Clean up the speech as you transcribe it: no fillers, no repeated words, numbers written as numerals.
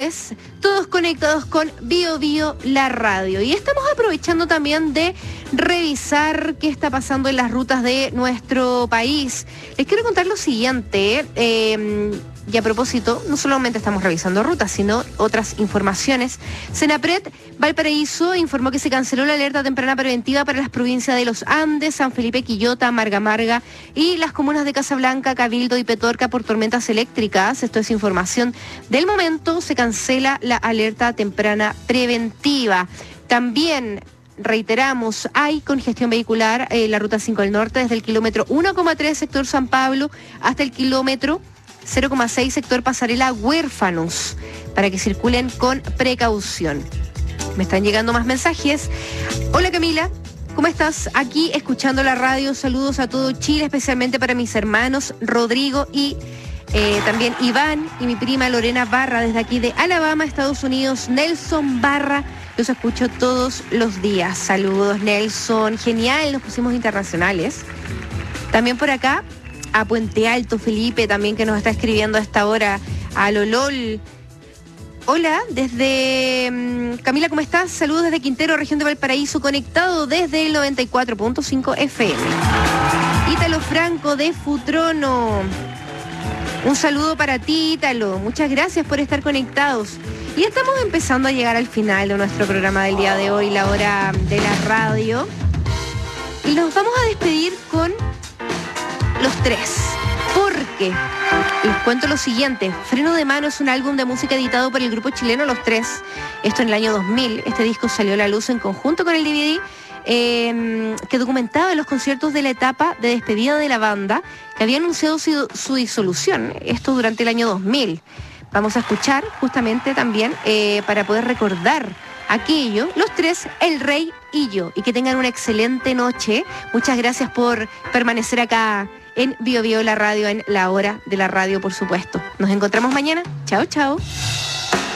ustedes, todos conectados con Bio Bio, la radio. Y estamos aprovechando también de revisar qué está pasando en las rutas de nuestro país. Les quiero contar lo siguiente, y a propósito, no solamente estamos revisando rutas, sino otras informaciones. Senapred Valparaíso informó que se canceló la alerta temprana preventiva para las provincias de Los Andes, San Felipe, Quillota, Marga Marga y las comunas de Casablanca, Cabildo y Petorca por tormentas eléctricas. Esto es información del momento. Se cancela la alerta temprana preventiva. También reiteramos, hay congestión vehicular en la Ruta 5 del Norte desde el kilómetro 1,3 sector San Pablo hasta el kilómetro 0,6 sector Pasarela Huérfanos, para que circulen con precaución. Me están llegando más mensajes. Hola Camila, ¿cómo estás? Aquí escuchando la radio, saludos a todo Chile, especialmente para mis hermanos Rodrigo y también Iván y mi prima Lorena Barra, desde aquí de Alabama, Estados Unidos. Nelson Barra, los escucho todos los días. Saludos Nelson, genial, nos pusimos internacionales. También por acá a Puente Alto, Felipe, también que nos está escribiendo a esta hora, a Lolol. Hola, desde Camila, ¿cómo estás? Saludos desde Quintero, región de Valparaíso, conectado desde el 94.5 FM. Ítalo Franco de Futrono. Un saludo para ti, Ítalo. Muchas gracias por estar conectados. Y estamos empezando a llegar al final de nuestro programa del día de hoy, la hora de la radio. Y nos vamos a despedir con Los Tres, porque les cuento lo siguiente. Freno de Mano es un álbum de música editado por el grupo chileno Los Tres, esto en el año 2000. Este disco salió a la luz en conjunto con el DVD que documentaba los conciertos de la etapa de despedida de la banda, que había anunciado su disolución, esto durante el año 2000. Vamos a escuchar justamente también, para poder recordar aquello, Los Tres, El Rey y yo, y que tengan una excelente noche. Muchas gracias por permanecer acá en Bio Bio, la radio, en la hora de la radio, por supuesto. Nos encontramos mañana. Chao, chao.